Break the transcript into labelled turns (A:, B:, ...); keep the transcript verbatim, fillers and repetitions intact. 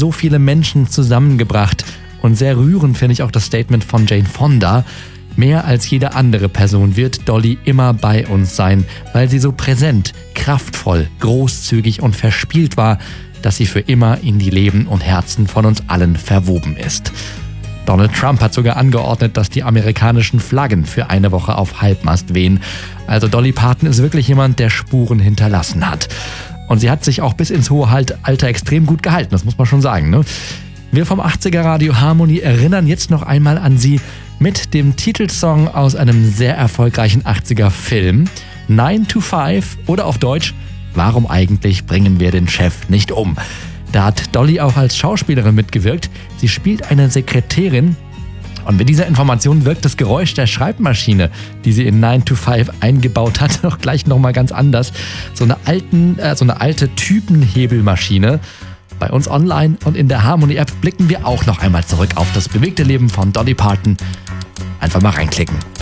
A: so viele Menschen zusammengebracht. Und sehr rührend finde ich auch das Statement von Jane Fonda. Mehr als jede andere Person wird Dolly immer bei uns sein, weil sie so präsent, kraftvoll, großzügig und verspielt war, dass sie für immer in die Leben und Herzen von uns allen verwoben ist. Donald Trump hat sogar angeordnet, dass die amerikanischen Flaggen für eine Woche auf Halbmast wehen. Also Dolly Parton ist wirklich jemand, der Spuren hinterlassen hat. Und sie hat sich auch bis ins hohe Alter extrem gut gehalten, das muss man schon sagen, ne? Wir vom achtziger Radio Harmony erinnern jetzt noch einmal an sie mit dem Titelsong aus einem sehr erfolgreichen achtziger Film, nine to five oder auf Deutsch, warum eigentlich bringen wir den Chef nicht um? Da hat Dolly auch als Schauspielerin mitgewirkt. Sie spielt eine Sekretärin. Und mit dieser Information wirkt das Geräusch der Schreibmaschine, die sie in nine to five eingebaut hat, noch gleich nochmal ganz anders. So eine, alten, äh, so eine alte Typenhebelmaschine. Bei uns online und in der Harmony-App blicken wir auch noch einmal zurück auf das bewegte Leben von Dolly Parton. Einfach mal reinklicken.